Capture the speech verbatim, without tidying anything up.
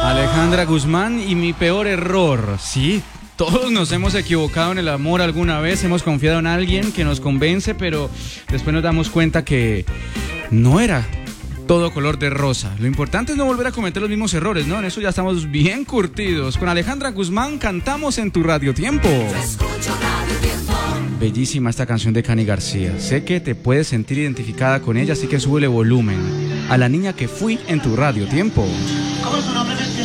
Alejandra Guzmán y mi peor error. Sí, todos nos hemos equivocado en el amor alguna vez, hemos confiado en alguien que nos convence, pero después nos damos cuenta que no era todo color de rosa. Lo importante es no volver a cometer los mismos errores, ¿no? En eso ya estamos bien curtidos. Con Alejandra Guzmán cantamos en tu Radio Tiempo. Bellísima esta canción de Cani García. Sé que te puedes sentir identificada con ella, así que súbele volumen. A la niña que fui en tu Radio Tiempo. ¿Cómo es su nombre?